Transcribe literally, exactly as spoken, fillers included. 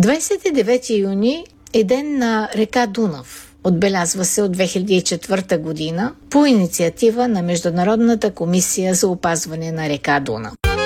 двадесет и девети юни е ден на река Дунав. Отбелязва се от две хиляди и четвърта година по инициатива на Международната комисия за опазване на река Дунав.